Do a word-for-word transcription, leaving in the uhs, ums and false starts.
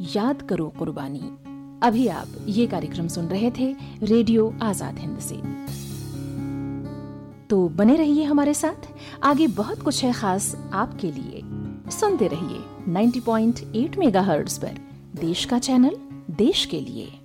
याद करो कुर्बानी। अभी आप ये कार्यक्रम सुन रहे थे रेडियो आजाद हिंद से। तो बने रहिए हमारे साथ, आगे बहुत कुछ है खास आपके लिए। सुनते रहिए नब्बे पॉइंट आठ मेगाहर्ट्ज पर, देश का चैनल, देश के लिए।